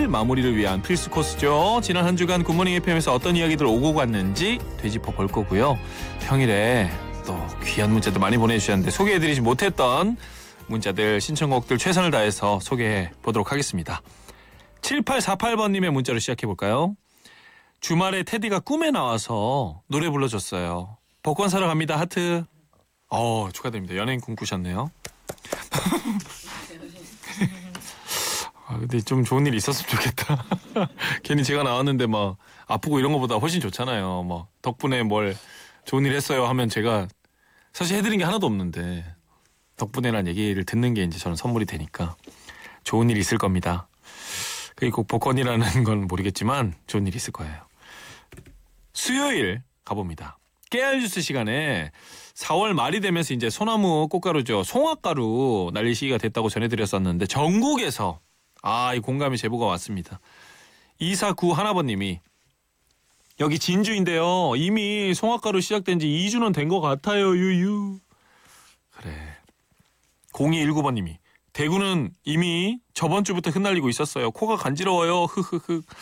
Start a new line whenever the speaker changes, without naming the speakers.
일요일 마무리를 위한 필수 코스죠. 지난 한 주간 굿모닝 FM에서 어떤 이야기들 오고 갔는지 되짚어 볼 거고요. 평일에 또 귀한 문자도 많이 보내주셨는데 소개해드리지 못했던 문자들, 신청곡들 최선을 다해서 소개해 보도록 하겠습니다. 7848번님의 문자로 시작해볼까요? 주말에 테디가 꿈에 나와서 노래 불러줬어요. 복권 사러 갑니다. 하트. 축하드립니다. 연예인 꿈꾸셨네요. 근데 좀 좋은 일이 있었으면 좋겠다. 괜히 제가 나왔는데 막 아프고 이런 것보다 훨씬 좋잖아요. 뭐 덕분에 뭘 좋은 일 했어요 하면 제가 사실 해드린 게 하나도 없는데 덕분에란 얘기를 듣는 게 이제 저는 선물이 되니까 좋은 일이 있을 겁니다. 그게 꼭 복권이라는 건 모르겠지만 좋은 일이 있을 거예요. 수요일 가봅니다. 깨알 뉴스 시간에 4월 말이 되면서 이제 소나무 꽃가루죠. 송화가루 날릴 시기가 됐다고 전해드렸었는데 전국에서 이 공감의 제보가 왔습니다. 2491 하나번님이 여기 진주인데요. 이미 송화가루 시작된 지 2주는 된 것 같아요. 유유. 그래. 0219번님이 대구는 이미 저번 주부터 흩날리고 있었어요. 코가 간지러워요. 흐흐흐.